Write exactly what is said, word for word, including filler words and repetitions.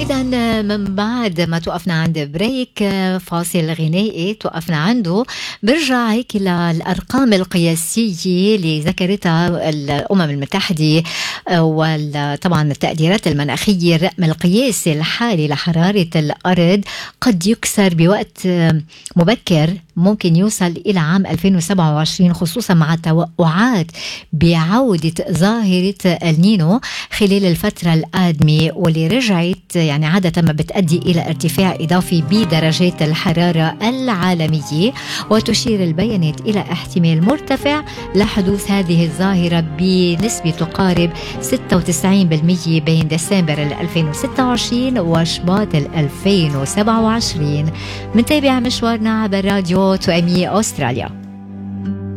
إذا من بعد ما توقفنا عند بريك فاصل غنائي توقفنا عنده، برجع هيك للأرقام القياسية اللي ذكرتها الأمم المتحدة، وطبعا التقديرات المناخية. الرقم القياسي الحالي لحرارة الأرض قد يكسر بوقت مبكر، ممكن يوصل إلى عام ألفين وسبعة وعشرين، خصوصا مع توقعات بعودة ظاهرة النينو خلال الفترة القادمة، واللي رجعت يعني عادة ما بتؤدي إلى ارتفاع إضافي بدرجات الحرارة العالمية. وتشير البيانات إلى احتمال مرتفع لحدوث هذه الظاهرة بنسبة تقارب ستة وتسعين بالمئة بين ديسمبر ألفين وستة وعشرين وشباط ألفين وسبعة وعشرين. منتابع مشوارنا عبر راديو توأمية أستراليا.